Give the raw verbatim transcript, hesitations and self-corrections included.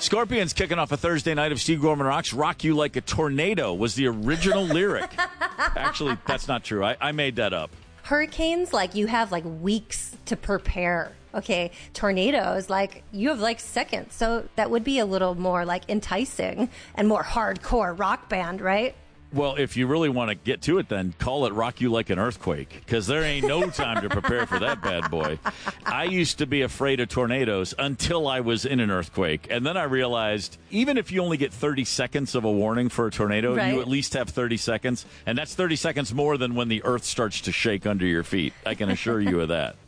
Scorpions kicking off a Thursday night of Steve Gorman Rocks. Rock You Like a Tornado was the original lyric. Actually, that's not true. I, I made that up. Hurricanes, like, you have, like, weeks to prepare. Okay, tornadoes, like, you have, like, seconds. So that would be a little more, like, enticing and more hardcore rock band, right? Well, if you really want to get to it, then call it Rock You Like an Earthquake, because there ain't no time to prepare for that bad boy. I used to be afraid of tornadoes until I was in an earthquake. And then I realized even if you only get thirty seconds of a warning for a tornado, right. you at least have thirty seconds. And that's thirty seconds more than when the earth starts to shake under your feet. I can assure you of that.